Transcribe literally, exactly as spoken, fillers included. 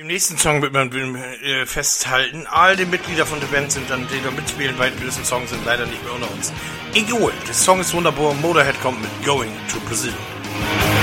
Im nächsten Song wird man äh, festhalten, all die Mitglieder von der Band sind dann, die da mitspielen bei diesem Song, sind leider nicht mehr unter uns. Egal, der Song ist wunderbar, Motorhead kommt mit Going to Brazil.